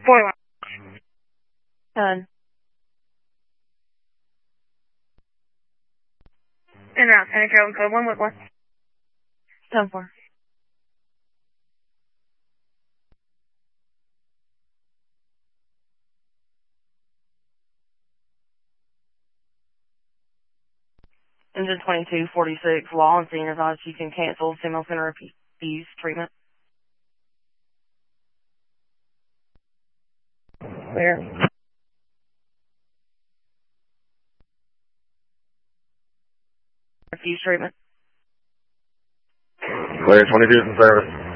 41. 10. En route, Center Trail code 1 with 1. 10-4. Engine 2246, law on scene advised you can cancel Seminole Center fees treatment. Clear. Refuse treatment. Clear, 22's in service.